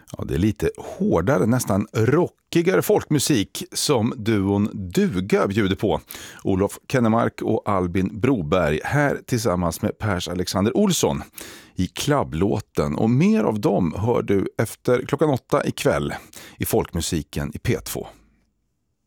Ja, det är lite hårdare, nästan rockigare folkmusik som duon Duga bjuder på. Olof Kennemark och Albin Broberg här tillsammans med Pers Alexander Olsson i klubblåten. Och mer av dem hör du efter 8:00 ikväll i Folkmusiken i P2.